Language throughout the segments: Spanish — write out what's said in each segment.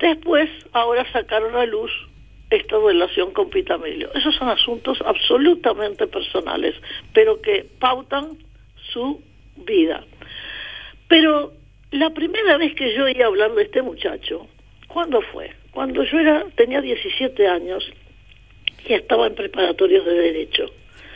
Después, ahora sacaron a luz esta relación con Pitamilio. Esos son asuntos absolutamente personales, pero que pautan su vida. Pero la primera vez que yo oí hablar de este muchacho, ¿cuándo fue? Cuando yo tenía 17 años y estaba en preparatorios de Derecho.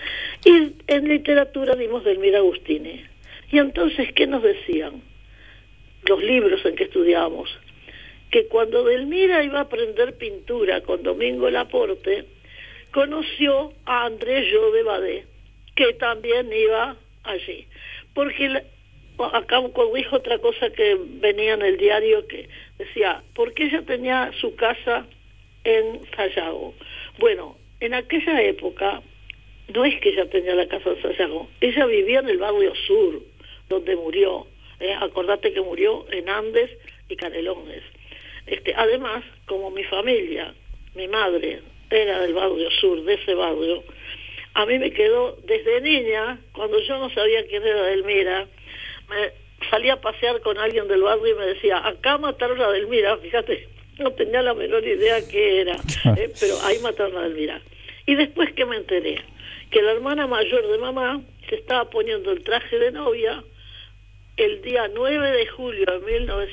Y en literatura dimos Delmira Agustini. Y entonces, ¿qué nos decían los libros en que estudiábamos? Que cuando Delmira iba a aprender pintura con Domingo Laporte, conoció a André Jo de Badé, que también iba allí. Porque acá dijo otra cosa que venía en el diario, que decía, porque ella tenía su casa en Sayago. Bueno, en aquella época, no es que ella tenía la casa en Sayago, ella vivía en el barrio sur, donde murió. Acordate que murió en Andes y Canelones. Además, como mi familia, mi madre era del barrio sur, de ese barrio, a mí me quedó desde niña, cuando yo no sabía quién era Delmira, me salía a pasear con alguien del barrio y me decía, acá mataron a Delmira, fíjate, no tenía la menor idea qué era, pero ahí mataron a Delmira. Y después que me enteré que la hermana mayor de mamá se estaba poniendo el traje de novia el día 9 de julio de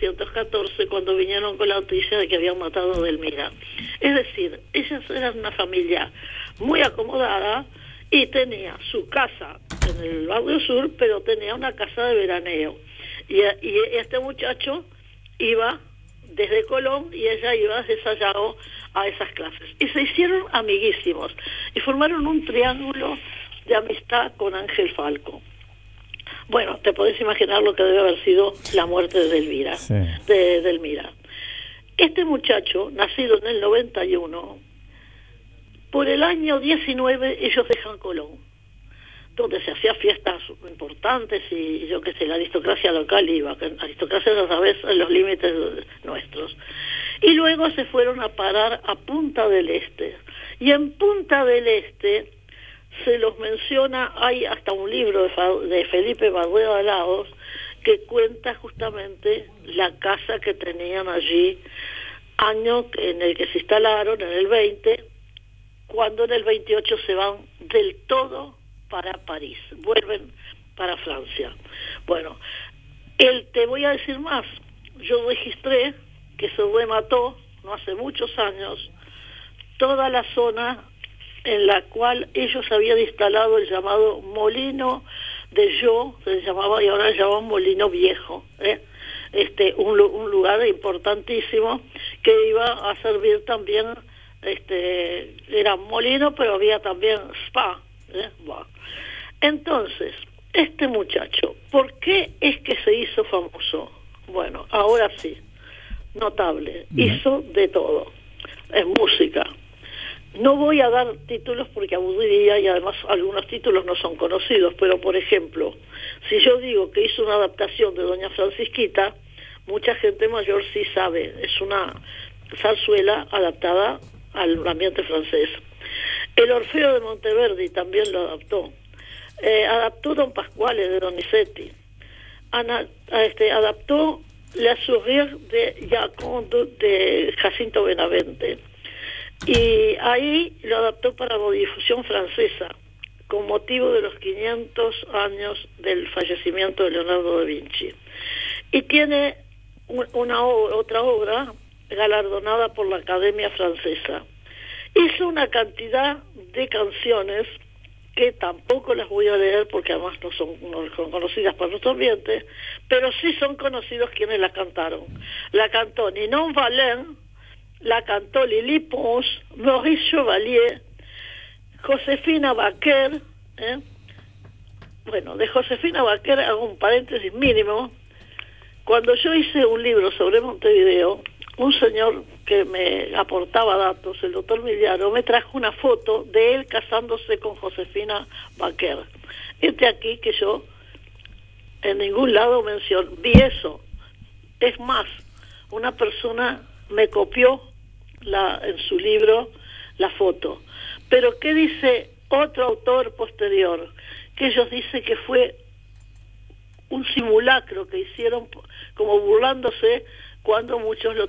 1914, cuando vinieron con la noticia de que habían matado a Delmira. Es decir, ellas eran una familia muy acomodada y tenía su casa en el barrio sur, pero tenía una casa de veraneo. Y este muchacho iba desde Colón y ella iba desde Sayago a esas clases. Y se hicieron amiguísimos y formaron un triángulo de amistad con Ángel Falco. Bueno, te podés imaginar lo que debe haber sido la muerte de Delmira. Sí. De Delmira. Este muchacho, nacido en el 91, por el año 19 ellos dejan Colón, donde se hacían fiestas importantes y yo qué sé, la aristocracia local iba, que la aristocracia ya sabes en los límites nuestros. Y luego se fueron a parar a Punta del Este. Y en Punta del Este se los menciona, hay hasta un libro de Felipe Barrera Laos que cuenta justamente la casa que tenían allí, año en el que se instalaron, en el 20, cuando en el 28 se van del todo para París, vuelven para Francia. Bueno, te voy a decir más, yo registré que se remató, no hace muchos años, toda la zona en la cual ellos habían instalado el llamado Molino de Jo, se llamaba, y ahora se llama Molino Viejo, un lugar importantísimo que iba a servir también, era molino, pero había también spa. Bueno. Entonces, este muchacho, ¿por qué es que se hizo famoso? Bueno, ahora sí, notable, hizo de todo, en música. No voy a dar títulos porque aburriría y además algunos títulos no son conocidos, pero por ejemplo, si yo digo que hizo una adaptación de Doña Francisquita, mucha gente mayor sí sabe, es una zarzuela adaptada al ambiente francés. El Orfeo de Monteverdi también lo adaptó. Adaptó Don Pasquale de Donizetti. Adaptó La Sourire de Giacondo de Jacinto Benavente. Y ahí lo adaptó para radiodifusión francesa, con motivo de los 500 años del fallecimiento de Leonardo da Vinci. Y tiene otra obra galardonada por la Academia Francesa. Hizo una cantidad de canciones que tampoco las voy a leer porque además no son conocidas para nuestro ambiente, pero sí son conocidos quienes las cantaron. La cantó Ninon Valin, la cantó Lili Pons, Maurice Chevalier, Josefina Baquer. Bueno, de Josefina Baquer hago un paréntesis mínimo. Cuando yo hice un libro sobre Montevideo, un señor que me aportaba datos, el doctor Miliano, me trajo una foto de él casándose con Josefina Baquer. Aquí que yo en ningún lado vi eso. Es más, una persona me copió en su libro la foto. Pero ¿qué dice otro autor posterior? Que ellos dicen que fue un simulacro que hicieron como burlándose cuando muchos lo